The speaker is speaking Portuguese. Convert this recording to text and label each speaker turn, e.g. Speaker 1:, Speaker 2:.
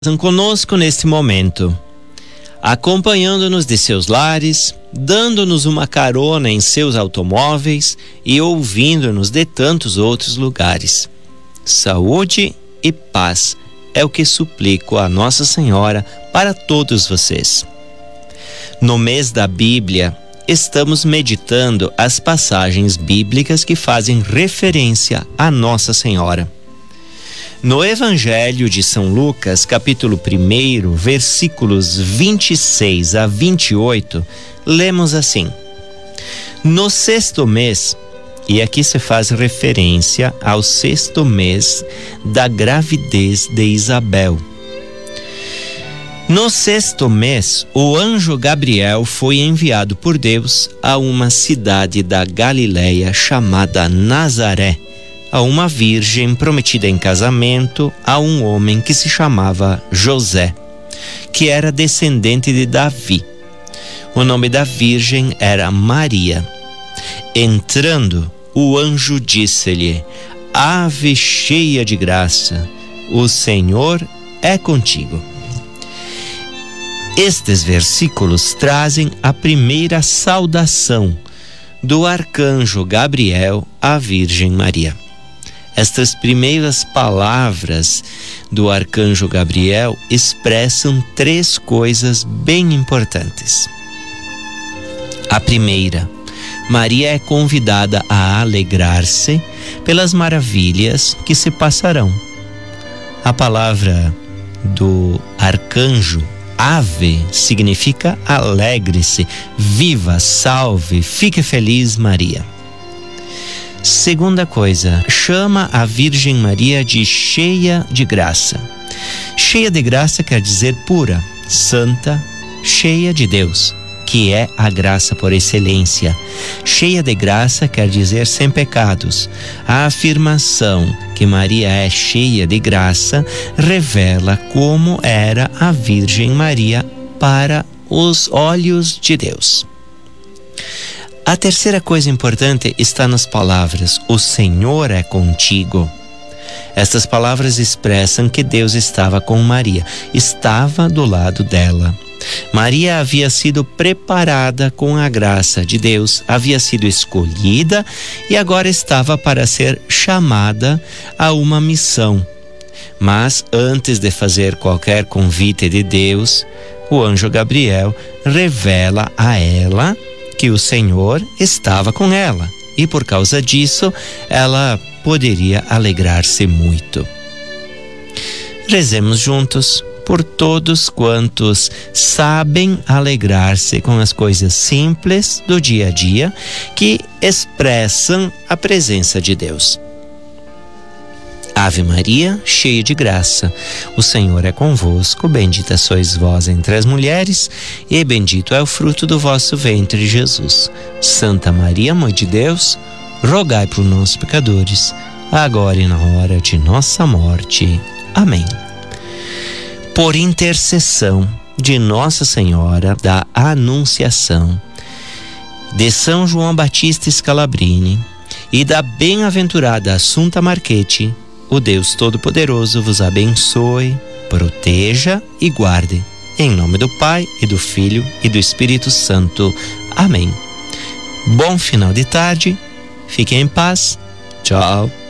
Speaker 1: Conosco neste momento, acompanhando-nos de seus lares, dando-nos uma carona em seus automóveis e ouvindo-nos de tantos outros lugares. Saúde e paz é o que suplico a Nossa Senhora para todos vocês. No mês da Bíblia, estamos meditando as passagens bíblicas que fazem referência a Nossa Senhora. No Evangelho de São Lucas, capítulo 1, versículos 26 a 28, lemos assim: No sexto mês, e aqui se faz referência ao sexto mês da gravidez de Isabel. No sexto mês, o anjo Gabriel foi enviado por Deus a uma cidade da Galileia chamada Nazaré, a uma virgem prometida em casamento a um homem que se chamava José, que era descendente de Davi. O nome da virgem era Maria. Entrando, o anjo disse-lhe: Ave cheia de graça, o Senhor é contigo. Estes versículos trazem a primeira saudação do arcanjo Gabriel à Virgem Maria. Estas primeiras palavras do arcanjo Gabriel expressam três coisas bem importantes. A primeira, Maria é convidada a alegrar-se pelas maravilhas que se passarão. A palavra do arcanjo, ave, significa alegre-se, viva, salve, fique feliz, Maria. Segunda coisa, chama a Virgem Maria de cheia de graça. Cheia de graça quer dizer pura, santa, cheia de Deus, que é a graça por excelência. Cheia de graça quer dizer sem pecados. A afirmação que Maria é cheia de graça revela como era a Virgem Maria para os olhos de Deus. A terceira coisa importante está nas palavras: o Senhor é contigo. Estas palavras expressam que Deus estava com Maria, estava do lado dela. Maria havia sido preparada com a graça de Deus, havia sido escolhida e agora estava para ser chamada a uma missão. Mas antes de fazer qualquer convite de Deus, o anjo Gabriel revela a ela que o Senhor estava com ela e por causa disso ela poderia alegrar-se muito. Rezemos juntos por todos quantos sabem alegrar-se com as coisas simples do dia a dia que expressam a presença de Deus. Ave Maria, cheia de graça, o Senhor é convosco, bendita sois vós entre as mulheres, e bendito é o fruto do vosso ventre, Jesus. Santa Maria, Mãe de Deus, rogai por nós, pecadores, agora e na hora de nossa morte. Amém. Por intercessão de Nossa Senhora da Anunciação, de São João Batista Scalabrini e da bem-aventurada Assunta Marchetti, o Deus Todo-Poderoso vos abençoe, proteja e guarde. Em nome do Pai, e do Filho, e do Espírito Santo. Amém. Bom final de tarde. Fiquem em paz. Tchau.